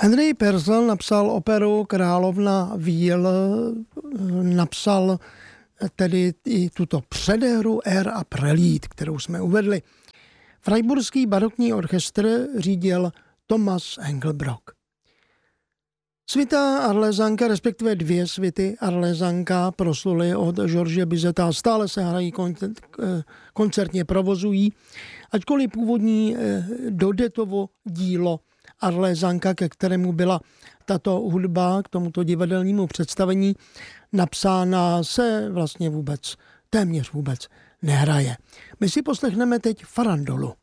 Henry Purcell napsal operu Královna víl, napsal tedy i tuto předehru Air a Prelude, kterou jsme uvedli. Freiburský barokní orchestr řídil Thomas Engelbrock. Svita Arlézanka, respektive dvě svity Arlézanka prosluly od George Bizeta, stále se hrají, koncertně provozují, ačkoliv původní Dodetovo dílo Arlézanka, ke kterému byla tato hudba k tomuto divadelnímu představení napsána, se vlastně téměř vůbec nehraje. My si poslechneme teď farandolu.